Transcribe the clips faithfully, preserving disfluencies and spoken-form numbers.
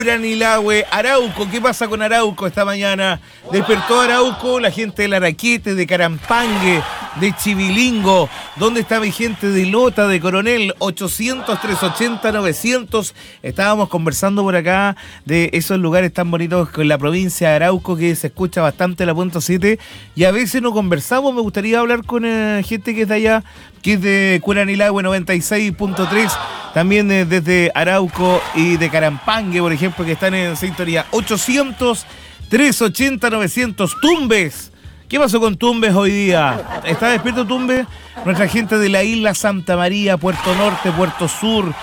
Curanilahue, Arauco, ¿qué pasa con Arauco esta mañana? Despertó Arauco, la gente del Araquete, de Carampangue, de Chivilingo. ¿Dónde está mi gente de Lota, de Coronel? ochocientos, trescientos ochenta, novecientos. Estábamos conversando por acá de esos lugares tan bonitos con la provincia de Arauco, que se escucha bastante la punto siete, y a veces no conversamos. Me gustaría hablar con eh, gente que es de allá, que es de Curanilahue noventa y seis punto tres, también eh, desde Arauco y de Carampangue, por ejemplo, que están en sintonía. ochocientos, trescientos ochenta, novecientos. Tumbes. ¿Qué pasó con Tumbes hoy día? ¿Está despierto Tumbes? Nuestra gente de la isla Santa María, Puerto Norte, Puerto Sur,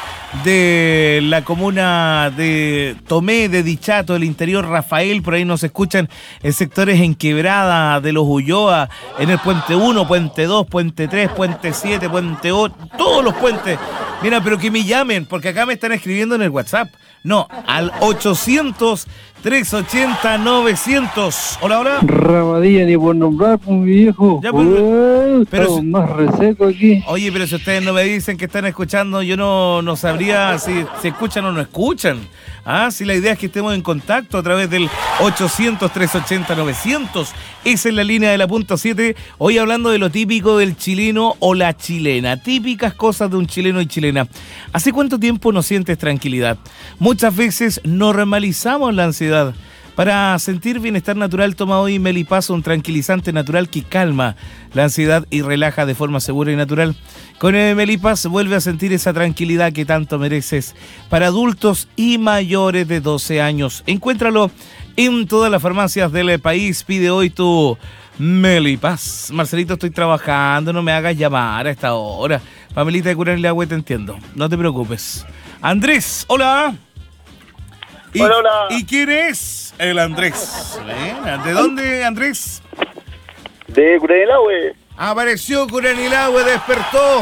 de la comuna de Tomé, de Dichato, del interior Rafael, por ahí nos escuchan en sectores en Quebrada, de los Ulloa, en el Puente uno, Puente dos, Puente tres, Puente siete, Puente ocho, todos los puentes. Mira, pero que me llamen, porque acá me están escribiendo en el WhatsApp. No, al ochocientos, trescientos ochenta, novecientos. Hola, hola. Ramadilla, ni por nombrar, pues, mi viejo. Ya, pues, Uy, pero estamos si- más reseco aquí. Oye, pero si ustedes no me dicen que están escuchando, yo no, no sabría si se escuchan o no escuchan. Ah, si la idea es que estemos en contacto a través del ochocientos, trescientos ochenta, novecientos. Esa es la línea de la punto siete. Hoy hablando de lo típico del chileno o la chilena. Típicas cosas de un chileno y chilena. ¿Hace cuánto tiempo no sientes tranquilidad? Muchas veces normalizamos la ansiedad. Para sentir bienestar natural, toma hoy Melipaz, un tranquilizante natural que calma la ansiedad y relaja de forma segura y natural. Con el Melipaz vuelve a sentir esa tranquilidad que tanto mereces. Para adultos y mayores de doce años. Encuéntralo en todas las farmacias del país. Pide hoy tu Melipaz. Marcelito, estoy trabajando, no me hagas llamar a esta hora. Pamelita de Curanilahue, te entiendo. No te preocupes. Andrés, hola. ¿Y, Hola, hola. ¿Y quién es? El Andrés. Ven, ¿de dónde, Andrés? De Curanilahue. Apareció Curanilahue, despertó.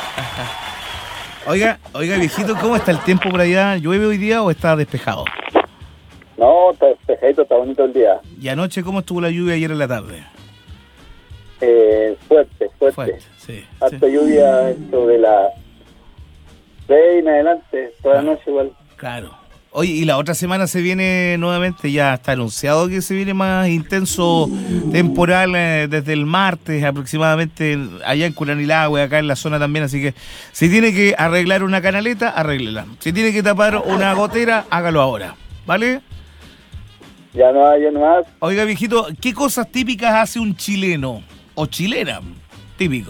Oiga, oiga, viejito, ¿cómo está el tiempo por allá? ¿Llueve hoy día o está despejado? No, está despejadito, está bonito el día. ¿Y anoche cómo estuvo la lluvia ayer en la tarde? Eh, fuerte, fuerte. Fuerte, sí. Harta sí. lluvia, esto de la seis en adelante, toda la noche igual. Claro. Oye, y la otra semana se viene nuevamente, ya está anunciado que se viene más intenso temporal eh, desde el martes aproximadamente, allá en Curanilahue, acá en la zona también, así que si tiene que arreglar una canaleta, arréglela. Si tiene que tapar una gotera, hágalo ahora, ¿vale? Ya no hay, ya no más. Oiga, viejito, ¿qué cosas típicas hace un chileno o chilena típico?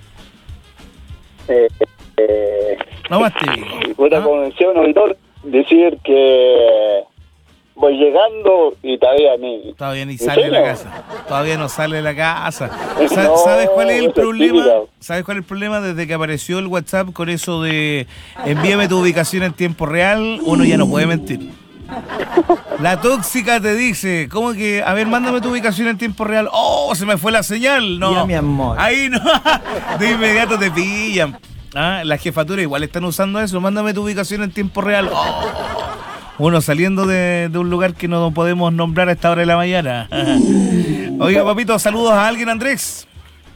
Eh, eh, No más típico. Buena ¿Ah? convención, auditor, decir que voy llegando y todavía ni... Todavía ni ¿En sale de la serio? casa. Todavía no sale de la casa. No, Sa- ¿Sabes cuál es el eso es problema? típico. ¿Sabes cuál es el problema? Desde que apareció el WhatsApp con eso de envíame tu ubicación en tiempo real, uno ya no puede mentir. La tóxica te dice, ¿cómo que? A ver, mándame tu ubicación en tiempo real. ¡Oh, se me fue la señal! No. Ya, mi amor. Ahí no. De inmediato te pillan. Ah, la jefatura igual están usando eso. Mándame tu ubicación en tiempo real. Oh. Uno saliendo de, de un lugar que no podemos nombrar a esta hora de la mañana. Oiga, papito, saludos a alguien, Andrés.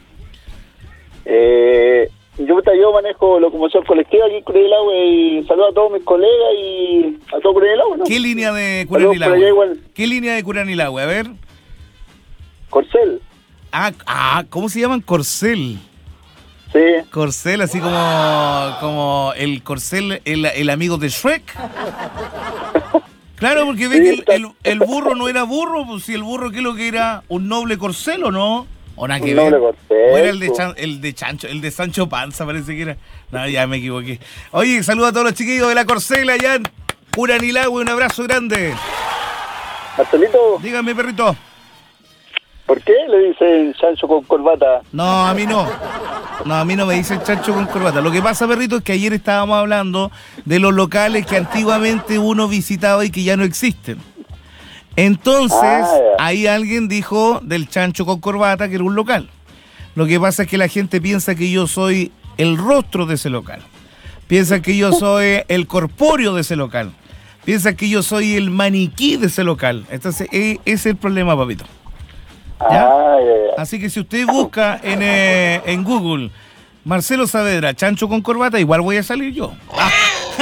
Eh, yo, yo manejo locomoción colectiva aquí en Curanilahue y saludo a todos mis colegas y a todo Curanilahue, ¿no? ¿Qué línea de Saludos por allá Curanilahue? igual. ¿Qué línea de Curanilahue? A ver. Corcel, Ah, ah, ¿cómo se llaman? Corcel. sí. Corcel, así como, como el Corcel, el, el amigo de Shrek. Claro, porque ve que el, el, el burro no era burro, pues si el burro, ¿qué es lo que era? ¿Un noble corcel o no? ¿O nada que Un ver? noble corcel, ¿O era el de, po. Chan- el de Chancho, el de Sancho Panza, parece que era? No, ya me equivoqué. Oye, saludo a todos los chiquillos de la Corcel allá en Curanilahue, un abrazo grande. Marcelito, Dígame, perrito. ¿por qué le dicen chancho con corbata? No, a mí no. No, a mí no me dicen chancho con corbata. Lo que pasa, perrito, es que ayer estábamos hablando de los locales que antiguamente uno visitaba y que ya no existen. Entonces, Ah, ya. ahí alguien dijo del chancho con corbata que era un local. Lo que pasa es que la gente piensa que yo soy el rostro de ese local. Piensa que yo soy el corpóreo de ese local. Piensa que yo soy el maniquí de ese local. Entonces, e- ese es el problema, papito. ¿Ya? Ah, ya, ya. Así que si usted busca en, eh, en Google Marcelo Saavedra, chancho con corbata, igual voy a salir yo. Ah.